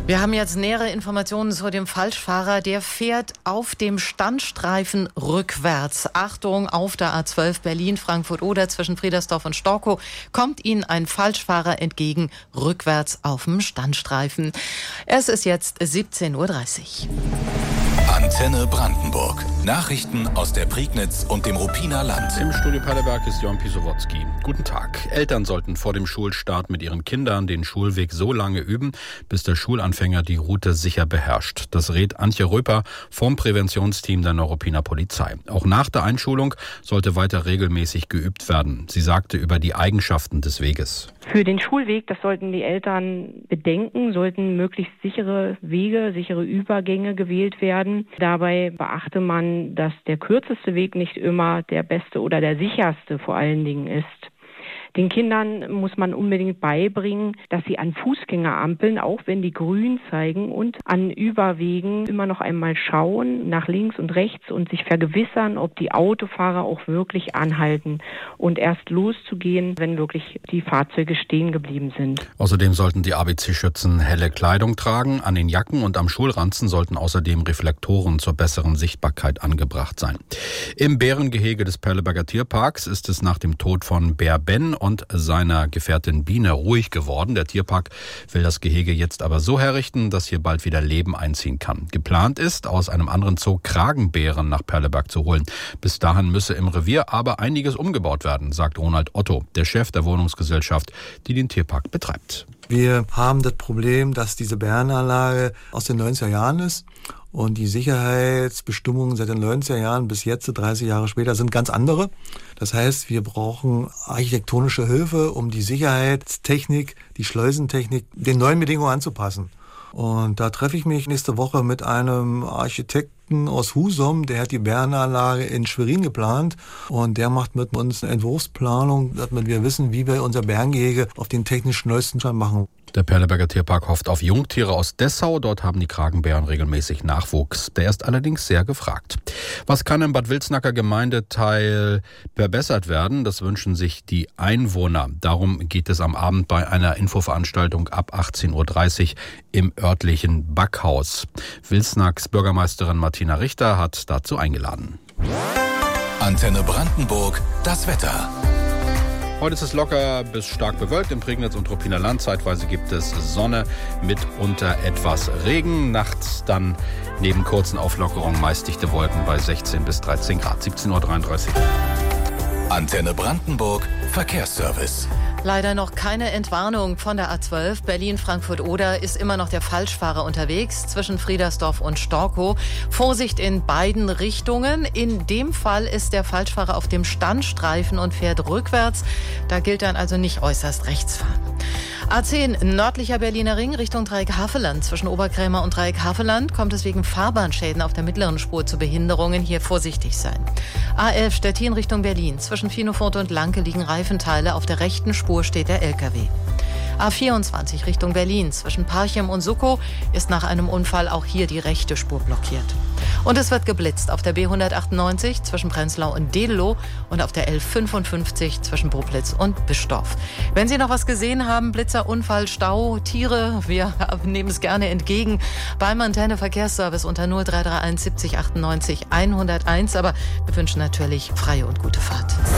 Wir haben jetzt nähere Informationen zu dem Falschfahrer. Der fährt auf dem Standstreifen rückwärts. Achtung, auf der A12 Berlin-Frankfurt-Oder zwischen Friedersdorf und Storkow kommt Ihnen ein Falschfahrer entgegen, rückwärts auf dem Standstreifen. Es ist jetzt 17:30 Uhr. Antenne Brandenburg. Nachrichten aus der Prignitz und dem Ruppiner Land. Im Studio Paderberg ist Jon Pisowotzki. Guten Tag. Eltern sollten vor dem Schulstart mit ihren Kindern den Schulweg so lange üben, bis der Schulanfänger die Route sicher beherrscht. Das rät Antje Röper vom Präventionsteam der Neuruppiner Polizei. Auch nach der Einschulung sollte weiter regelmäßig geübt werden. Sie sagte über die Eigenschaften des Weges. Für den Schulweg, das sollten die Eltern bedenken, sollten möglichst sichere Wege, sichere Übergänge gewählt werden. Dabei beachte man, dass der kürzeste Weg nicht immer der beste oder der sicherste vor allen Dingen ist. Den Kindern muss man unbedingt beibringen, dass sie an Fußgängerampeln, auch wenn die grün zeigen, und an Überwegen immer noch einmal schauen, nach links und rechts und sich vergewissern, ob die Autofahrer auch wirklich anhalten und erst loszugehen, wenn wirklich die Fahrzeuge stehen geblieben sind. Außerdem sollten die ABC-Schützen helle Kleidung tragen. An den Jacken und am Schulranzen sollten außerdem Reflektoren zur besseren Sichtbarkeit angebracht sein. Im Bärengehege des Perleberger Tierparks ist es nach dem Tod von Bär Ben und seiner Gefährtin Biene ruhig geworden. Der Tierpark will das Gehege jetzt aber so herrichten, dass hier bald wieder Leben einziehen kann. Geplant ist, aus einem anderen Zoo Kragenbären nach Perleberg zu holen. Bis dahin müsse im Revier aber einiges umgebaut werden, sagt Ronald Otto, der Chef der Wohnungsgesellschaft, die den Tierpark betreibt. Wir haben das Problem, dass diese Bärenanlage aus den 90er Jahren ist. Und die Sicherheitsbestimmungen seit den 90er Jahren bis jetzt, 30 Jahre später, sind ganz andere. Das heißt, wir brauchen architektonische Hilfe, um die Sicherheitstechnik, die Schleusentechnik den neuen Bedingungen anzupassen. Und da treffe ich mich nächste Woche mit einem Architekten aus Husum, der hat die Bärenanlage in Schwerin geplant und der macht mit uns eine Entwurfsplanung, damit wir wissen, wie wir unser Bärengehege auf den technisch neuesten Stand machen. Der Perleberger Tierpark hofft auf Jungtiere aus Dessau. Dort haben die Kragenbären regelmäßig Nachwuchs. Der ist allerdings sehr gefragt. Was kann im Bad Wilsnacker Gemeindeteil verbessert werden? Das wünschen sich die Einwohner. Darum geht es am Abend bei einer Infoveranstaltung ab 18:30 Uhr im örtlichen Backhaus. Wilsnacks Bürgermeisterin Martina Richter hat dazu eingeladen. Antenne Brandenburg, das Wetter. Heute ist es locker bis stark bewölkt im Prignitz und Ruppiner Land. Zeitweise gibt es Sonne, mitunter etwas Regen. Nachts dann neben kurzen Auflockerungen meist dichte Wolken bei 16 bis 13 Grad. 17:33 Uhr. Antenne Brandenburg, Verkehrsservice. Leider noch keine Entwarnung von der A12 Berlin-Frankfurt-Oder, ist immer noch der Falschfahrer unterwegs zwischen Friedersdorf und Storkow. Vorsicht in beiden Richtungen. In dem Fall ist der Falschfahrer auf dem Standstreifen und fährt rückwärts. Da gilt dann also nicht äußerst rechts fahren. A10 nördlicher Berliner Ring Richtung Dreieck Havelland. Zwischen Oberkrämer und Dreieck Havelland kommt es wegen Fahrbahnschäden auf der mittleren Spur zu Behinderungen. Hier vorsichtig sein. A11 Stettin Richtung Berlin. Zwischen Finofurt und Lanke liegen Reifenteile. Auf der rechten Spur steht der LKW. A24 Richtung Berlin. Zwischen Parchim und Suckow ist nach einem Unfall auch hier die rechte Spur blockiert. Und es wird geblitzt auf der B198 zwischen Prenzlau und Dedelow und auf der L55 zwischen Bublitz und Bischdorf. Wenn Sie noch was gesehen haben, Blitzer, Unfall, Stau, Tiere, wir nehmen es gerne entgegen beim Antenne Verkehrsservice unter 0331 70 98 101. Aber wir wünschen natürlich freie und gute Fahrt.